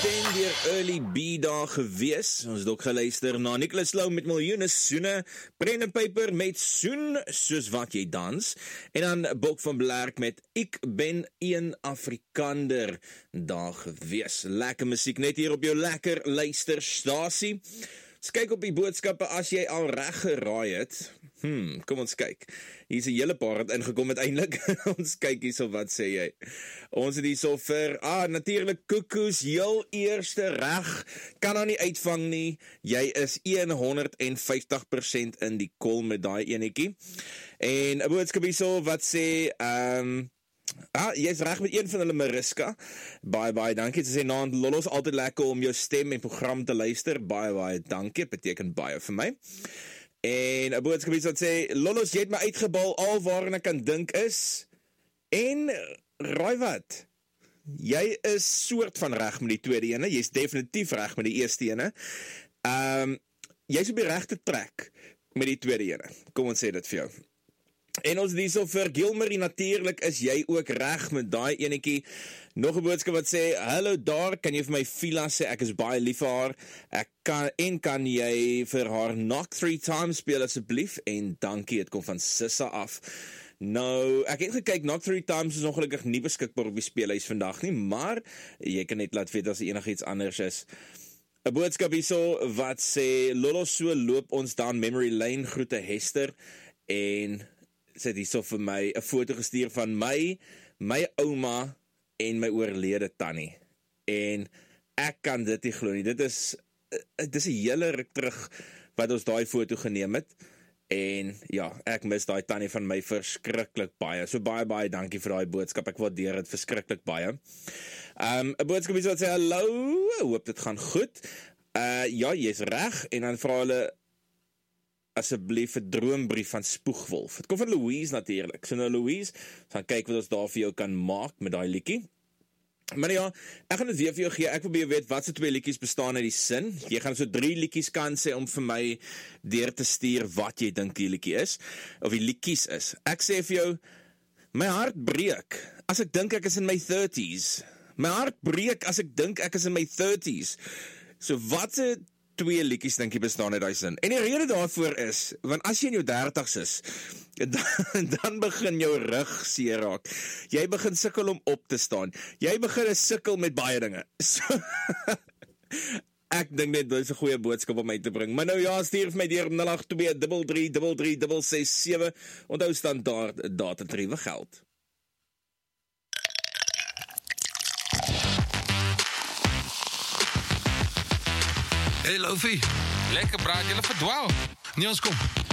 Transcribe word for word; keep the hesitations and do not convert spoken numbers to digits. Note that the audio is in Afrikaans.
ten deur Early B daar gewees. Ons het ook geluister na Nicholas Lou met Miljoene Soene, Pen and Paper met Soen, soos wat jy dans, en dan Bok van Blerk met Ek ben een Afrikander daar gewees. Lekker musiek net hier op jou lekker luisterstasie. Ons kyk op die boodskappe as jy al reg geraai het. Hmm, kom ons kyk. Hier is 'n hele paar wat ingekom het eintlik. Ons kyk hierso, wat sê jy? Ons het hierso vir, ah, natuurlik Koekoes, heel eerste reg. Kan nou nie uitvang nie. Jy is honderd vyftig persent in die kol met daai enetjie. En 'n boodskap hierso wat sê, ehm um, Ah, jy is reg met een van hulle, Mariska. Baie, baie dankie. Sy sê, naand Lollos, altyd lekker om jou stem en program te luister. Baie, baie dankie. Beteken baie vir my. En 'n boodskap wat sê, Lollos, jy het my uitgebal al waarin ek kan dink is. En, raai wat? Jy is soort van reg met die tweede ene. Jy is definitief reg met die eerste ene. Um, jy is op die regte trek met die tweede ene. Kom ons sê dit vir jou. En ons die so vir Gilmarie, natuurlik is jy ook reg met daai enetjie. Nog 'n boodskap wat sê, hallo daar, kan jy vir my Fila sê, ek is baie lief vir haar, ek kan, en kan jy vir haar Knock Three Times speel asseblief, en dankie, het kom van Sissa af. Nou, ek het gekyk, Knock Three Times is ongelukkig nie beskikbaar op die speelhuis vandag nie, maar jy kan net laat weet as enig iets anders is. 'n boodskap hierso wat sê, Lolo, so loop ons dan Memory Lane, groete Hester, en sy het hierso vir my 'n foto gestuur van my, my ouma en my oorlede tannie. En ek kan dit nie glo nie. Dit is dit is 'n hele ruk terug wat ons daai foto geneem het. En ja, ek mis daai tannie van my verskriklik baie. So baie baie dankie vir daai boodskap. Ek waardeer dit verskriklik baie. Um 'n boodskap wat sê hallo, hoop dit gaan goed. Uh ja, jy's reg, en dan vra hulle asseblief 'n droombrief van Spoegwolf. Het kom van Louise natuurlik. So nou Louise, gaan kyk wat ons daar vir jou kan maak met daai liedjie. Maar ja, ek gaan dit weer vir jou gee. Ek wil baie weet wat se twee liedjies bestaan uit die sin. Jy gaan so drie liedjies kan sê om vir my deur te stuur wat jy dink die liedjie is of die liedjies is. Ek sê vir jou, my hart breek as ek dink ek is in my thirties. My hart breek as ek dink ek is in my thirties. So wat se twee liedjies dink jy bestaan uit daai sin? En die rede daarvoor is, want as jy in jou dertigs is, dan, dan begin jou rug seer raak. Jy begin sukkel om op te staan. Jy begin sukkel met baie dinge. So, ek dink net dit is 'n goeie boodskap om my te bring. Maar nou ja, stuur vir my deur nul agt twee drie drie drie drie drie ses sewe. Onthou standaard datatariewe geld. Hey Lofi, lekker praat, julle verdwaal. Nee, ons kom.